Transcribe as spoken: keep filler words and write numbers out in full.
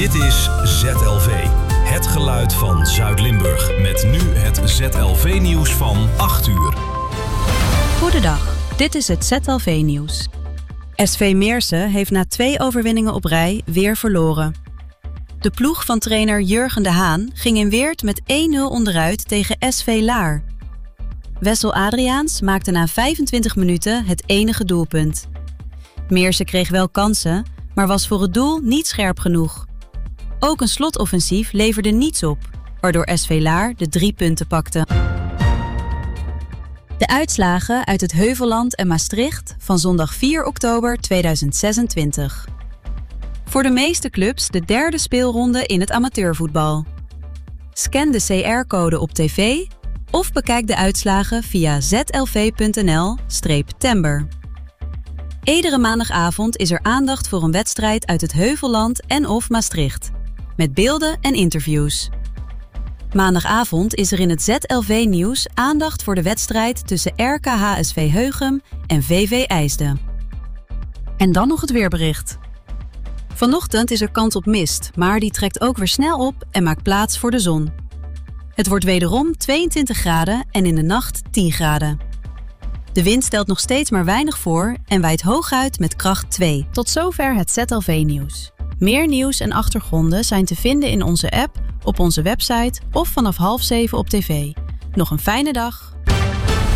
Dit is Z L V, het geluid van Zuid-Limburg. Met nu het Z L V-nieuws van acht uur. Goedendag, dit is het Z L V-nieuws. S V Meersen heeft na twee overwinningen op rij weer verloren. De ploeg van trainer Jurgen de Haan ging in Weert met één nul onderuit tegen S V Laar. Wessel Adriaans maakte na vijfentwintig minuten het enige doelpunt. Meersen kreeg wel kansen, maar was voor het doel niet scherp genoeg. Ook een slotoffensief leverde niets op, waardoor S V Laar de drie punten pakte. De uitslagen uit het Heuvelland en Maastricht van zondag vier oktober tweeduizend zesentwintig. Voor de meeste clubs de derde speelronde in het amateurvoetbal. Scan de C R-code op tv of bekijk de uitslagen via z l v punt n l slash tember. Iedere maandagavond is er aandacht voor een wedstrijd uit het Heuvelland en of Maastricht. Met beelden en interviews. Maandagavond is er in het Z L V-nieuws aandacht voor de wedstrijd tussen R K H S V Heugem en V V IJsden. En dan nog het weerbericht. Vanochtend is er kans op mist, maar die trekt ook weer snel op en maakt plaats voor de zon. Het wordt wederom tweeëntwintig graden en in de nacht tien graden. De wind stelt nog steeds maar weinig voor en waait hooguit met kracht twee. Tot zover het Z L V-nieuws. Meer nieuws en achtergronden zijn te vinden in onze app, op onze website of vanaf half zeven op tv. Nog een fijne dag.